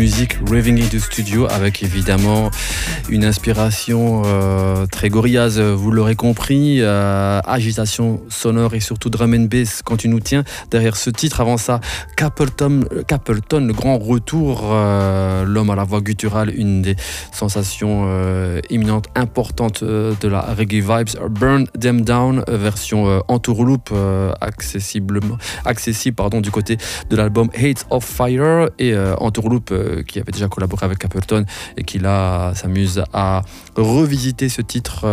Musique Raving into Studio avec évidemment une inspiration très Gorillaz, vous l'aurez compris, agitation sonore et surtout drum and bass quand tu nous tiens derrière ce titre. Avant ça, Capleton, le grand retour, l'homme à la voix gutturale, une des sensations imminentes, importantes de la reggae vibes, Burn Them Down, version entourloupe, accessible du côté de l'album Hate of Fire, et entourloupe qui avait déjà collaboré avec Capleton et qui là s'amuse à revisiter ce titre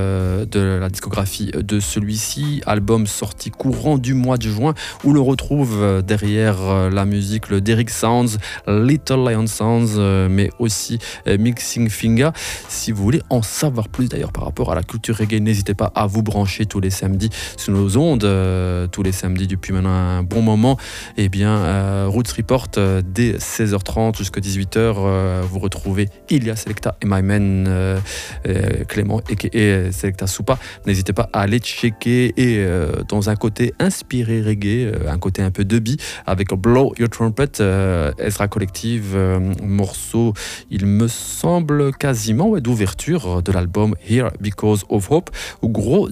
de la discographie de celui-ci, album sorti courant du mois de juin, où l'on retrouve derrière la musique le Derrick Sounds, Little Lion Sounds, mais aussi Mixing Finger. Si vous voulez en savoir plus d'ailleurs par rapport à la culture reggae, n'hésitez pas à vous brancher tous les samedis sur nos ondes, tous les samedis depuis maintenant un bon moment. Et bien Roots Report dès 16h30 jusqu'à 18h, vous retrouvez Ilya Selecta et my man Clément et Selecta Soupa. N'hésitez pas à aller checker, et dans un côté inspiré reggae, un côté un peu dubby avec Blow Your Trumpet, Ezra Collective, morceau il me semble quasiment d'ouverture de l'album Here Because of Hope, gros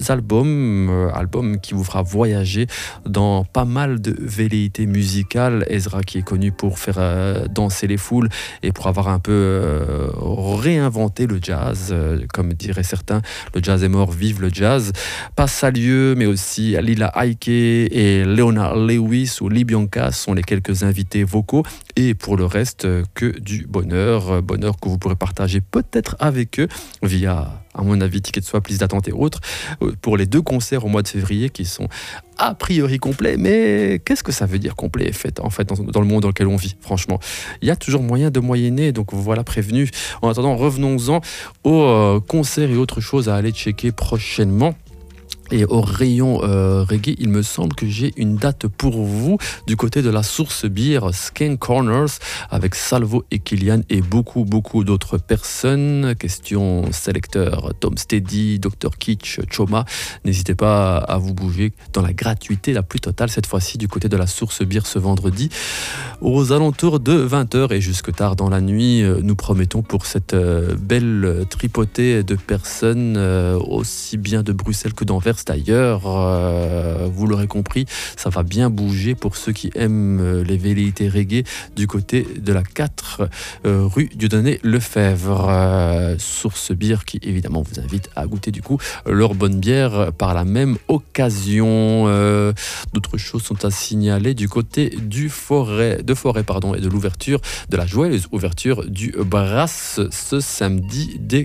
album qui vous fera voyager dans pas mal de velléités musicales. Ezra qui est connu pour faire danser les foules et pour avoir un peu réinventé le jazz, comme diraient certains, le jazz est mort, vive le jazz. Passalieu, mais aussi Lila Ike et Leonard Lewis ou Libyanka sont les quelques invités vocaux, et pour le reste que du bonheur que vous pourrez partager peut-être avec eux via, à mon avis, Ticket de Swap, liste d'attente et autres, pour les 2 concerts au mois de février qui sont a priori complets. Mais qu'est-ce que ça veut dire complet en fait dans le monde dans lequel on vit? Franchement, il y a toujours moyen de moyenner, donc voilà prévenu. En attendant, revenons-en aux concerts et autres choses à aller checker prochainement. Et au rayon reggae, il me semble que j'ai une date pour vous du côté de la Source Beer, Skank Corners, avec Salvo et Kylian et beaucoup d'autres personnes. Question sélecteur Tom Steady, Dr Kitsch, Choma. N'hésitez pas à vous bouger dans la gratuité la plus totale, cette fois-ci du côté de la Source Beer ce vendredi, aux alentours de 20h et jusque tard dans la nuit. Nous promettons pour cette belle tripotée de personnes, aussi bien de Bruxelles que d'Anvers. D'ailleurs, vous l'aurez compris, ça va bien bouger pour ceux qui aiment les velléités reggae du côté de la 4 rue Dieudonné Lefebvre. Source Beer qui évidemment vous invite à goûter du coup leur bonne bière par la même occasion. D'autres choses sont à signaler du côté de Forêt et de l'ouverture, de la joyeuse ouverture du Brass ce samedi dès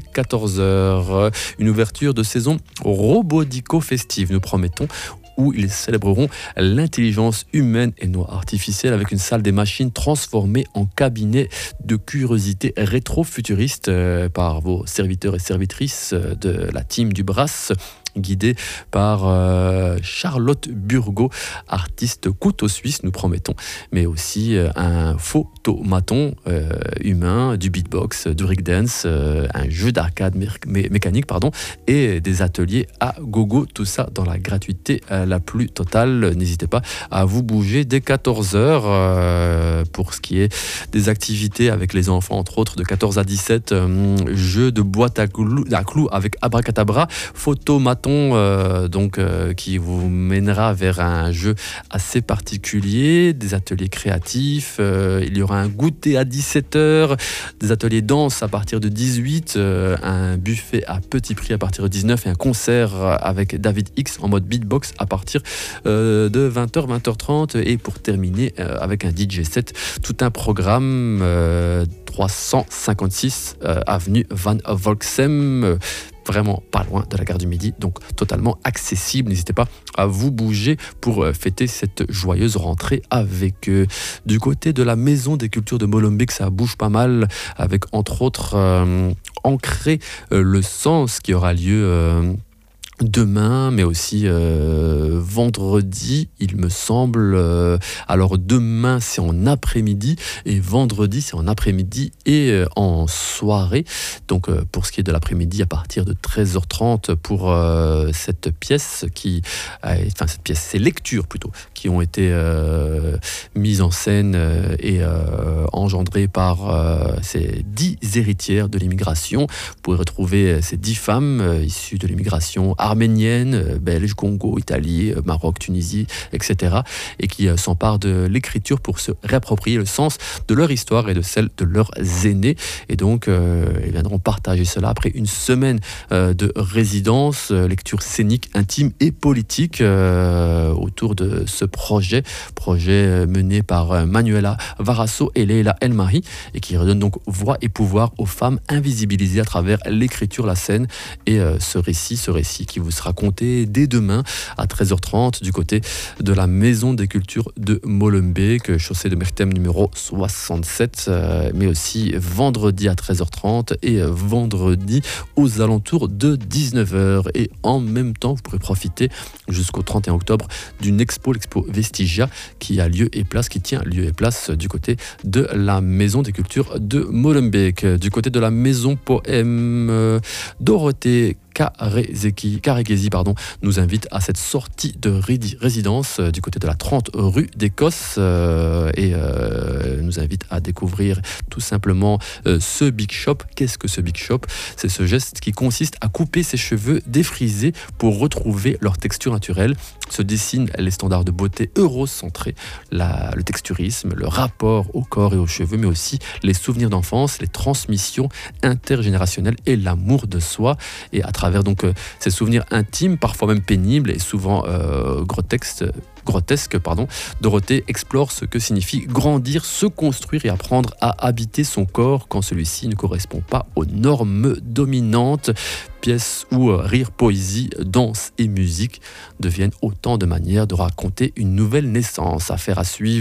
14h. Une ouverture de saison robodico festive, nous promettons, où ils célébreront l'intelligence humaine et non artificielle avec une salle des machines transformée en cabinet de curiosité rétro-futuriste par vos serviteurs et servitrices de la team du Brass, guidé par Charlotte Burgot, artiste couteau suisse, nous promettons, mais aussi un photomaton humain, du beatbox, du breakdance, un jeu d'arcade mécanique, et des ateliers à gogo, tout ça dans la gratuité la plus totale. N'hésitez pas à vous bouger dès 14h. Pour ce qui est des activités avec les enfants, entre autres de 14 à 17, jeu de boîte à clous avec Abracadabra, photomaton, qui vous mènera vers un jeu assez particulier, des ateliers créatifs, il y aura un goûter à 17h, des ateliers danse à partir de 18, un buffet à petit prix à partir de 19 et un concert avec David X en mode beatbox à partir de 20h, 20h30, et pour terminer avec un DJ set, tout un programme 356 avenue Van Volksem, vraiment pas loin de la gare du Midi, donc totalement accessible. N'hésitez pas à vous bouger pour fêter cette joyeuse rentrée avec eux. Du côté de la Maison des Cultures de Molenbeek, ça bouge pas mal avec entre autres Ancrer le Sens qui aura lieu demain, mais aussi vendredi, il me semble. Alors demain, c'est en après-midi, et vendredi, c'est en après-midi et en soirée. Donc pour ce qui est de l'après-midi, à partir de 13h30 pour cette pièce ces lectures plutôt, qui ont été mises en scène et engendrées par ces 10 héritières de l'immigration. Vous pouvez retrouver ces 10 femmes issues de l'immigration arménienne, belge, Congo, Italie, Maroc, Tunisie, etc. et qui s'emparent de l'écriture pour se réapproprier le sens de leur histoire et de celle de leurs aînés. Et donc, ils viendront partager cela après une semaine de résidence, lecture scénique, intime et politique autour de ce projet mené par Manuela Varasso et Leila Elmari, et qui redonne donc voix et pouvoir aux femmes invisibilisées à travers l'écriture, la scène et ce récit qui vous sera conté dès demain à 13h30 du côté de la Maison des Cultures de Molenbeek, chaussée de Mertem numéro 67, mais aussi vendredi à 13h30 et vendredi aux alentours de 19h. Et en même temps, vous pourrez profiter jusqu'au 31 octobre d'une l'expo Vestigia qui tient lieu et place du côté de la Maison des Cultures de Molenbeek. Du côté de la Maison Poème, Dorothée Karegesi nous invite à cette sortie de résidence du côté de la 30 rue d'Écosse et nous invite à découvrir tout simplement ce Big Shop. Qu'est-ce que ce Big Shop ? C'est ce geste qui consiste à couper ses cheveux défrisés pour retrouver leur texture naturelle. Se dessinent les standards de beauté eurocentrés, le texturisme, le rapport au corps et aux cheveux, mais aussi les souvenirs d'enfance, les transmissions intergénérationnelles et l'amour de soi. Et à travers donc ces souvenirs intimes, parfois même pénibles et souvent grotesques, Dorothée explore ce que signifie grandir, se construire et apprendre à habiter son corps quand celui-ci ne correspond pas aux normes dominantes. Pièce où rire, poésie, danse et musique deviennent autant de manières de raconter une nouvelle naissance. Affaire à suivre